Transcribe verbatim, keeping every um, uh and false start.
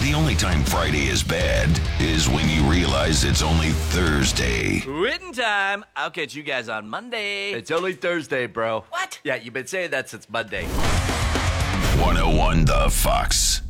The only time Friday is bad is when you realize it's only Thursday. Quitting time. I'll catch you guys on Monday. It's only Thursday, bro. What? Yeah, you've been saying that since Monday. one oh one The Fox.